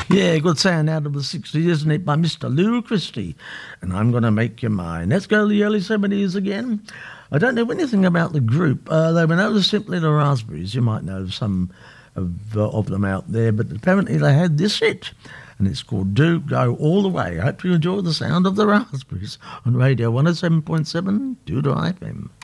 Yeah, good sound out of the 60s, isn't it, by Mr. Lou Christie. And I'm going to make you mine. Let's go to the early 70s again. I don't know anything about the group. They were known as simply the Raspberries. You might know some of them out there, but apparently they had this hit, and it's called Do Go All the Way. I hope you enjoy the sound of the Raspberries on Radio 107.7 Doodah FM.